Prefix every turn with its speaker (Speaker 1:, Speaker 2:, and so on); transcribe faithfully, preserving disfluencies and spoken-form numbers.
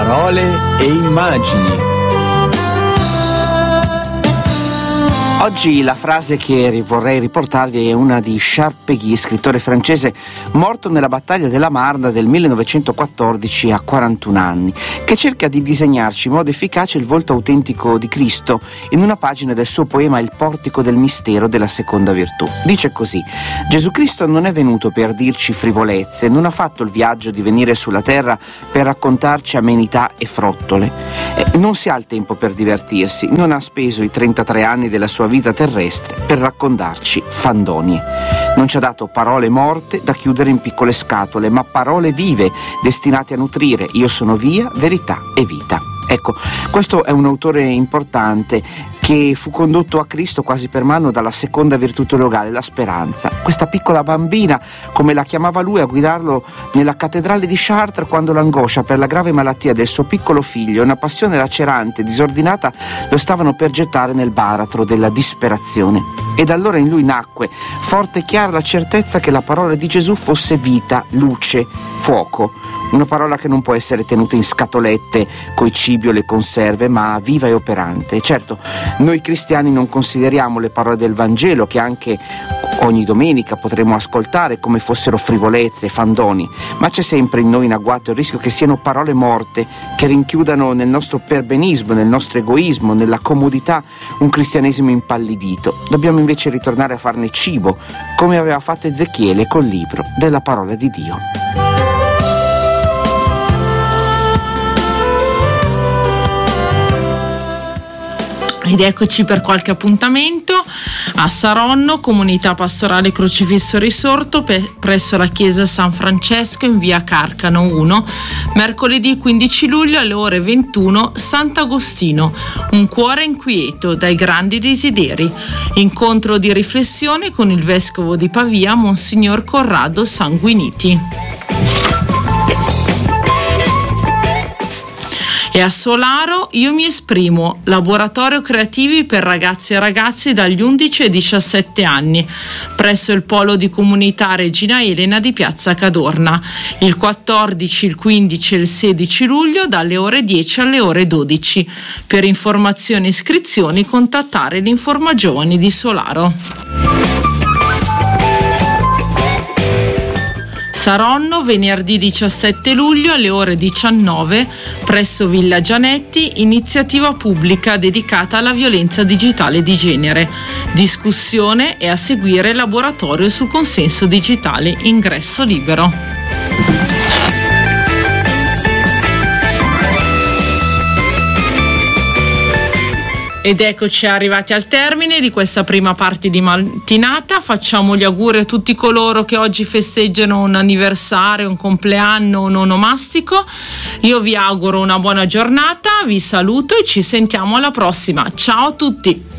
Speaker 1: Parole e immagini. Oggi la frase che vorrei riportarvi è una di Charles Péguy, scrittore francese morto nella battaglia della Marne del millenovecentoquattordici a quarantuno anni, che cerca di disegnarci in modo efficace il volto autentico di Cristo in una pagina del suo poema Il portico del mistero della seconda virtù. Dice così: Gesù Cristo non è venuto per dirci frivolezze, non ha fatto il viaggio di venire sulla terra per raccontarci amenità e frottole. Eh, non si ha il tempo per divertirsi, non ha speso i trentatré anni della sua vita terrestre per raccontarci fandonie. Non ci ha dato parole morte da chiudere in piccole scatole, ma parole vive destinate a nutrire. Io sono via, verità e vita. Ecco, questo è un autore importante che fu condotto a Cristo quasi per mano dalla seconda virtù teologale, la speranza. Questa piccola bambina, come la chiamava lui, a guidarlo nella cattedrale di Chartres quando l'angoscia per la grave malattia del suo piccolo figlio e una passione lacerante, disordinata, lo stavano per gettare nel baratro della disperazione. Ed allora in lui nacque, forte e chiara, la certezza che la parola di Gesù fosse vita, luce, fuoco. Una parola che non può essere tenuta in scatolette coi cibi o le conserve, ma viva e operante. E certo, noi cristiani non consideriamo le parole del Vangelo, che anche ogni domenica potremo ascoltare come fossero frivolezze, fandoni, ma c'è sempre in noi in agguato il rischio che siano parole morte, che rinchiudano nel nostro perbenismo, nel nostro egoismo, nella comodità, un cristianesimo impallidito. Dobbiamo invece ritornare a farne cibo, come aveva fatto Ezechiele col libro della parola di Dio.
Speaker 2: Ed eccoci per qualche appuntamento a Saronno, comunità pastorale Crocifisso Risorto, pe- presso la chiesa San Francesco in via Carcano uno, mercoledì quindici luglio alle ore ventuno, Sant'Agostino, un cuore inquieto dai grandi desideri. Incontro di riflessione con il vescovo di Pavia, Monsignor Corrado Sanguiniti. E a Solaro Io mi esprimo, laboratorio creativi per ragazzi e ragazzi dagli undici ai diciassette anni, presso il Polo di Comunità Regina Elena di Piazza Cadorna, il quattordici, il quindici e il sedici luglio dalle ore dieci alle ore dodici. Per informazioni e iscrizioni contattare l'Informa Giovani di Solaro. Saronno, venerdì diciassette luglio alle ore diciannove, presso Villa Gianetti, iniziativa pubblica dedicata alla violenza digitale di genere. Discussione e a seguire laboratorio sul consenso digitale, ingresso libero. Ed eccoci arrivati al termine di questa prima parte di mattinata. Facciamo gli auguri a tutti coloro che oggi festeggiano un anniversario, un compleanno, un onomastico. Io vi auguro una buona giornata, vi saluto e ci sentiamo alla prossima. Ciao a tutti!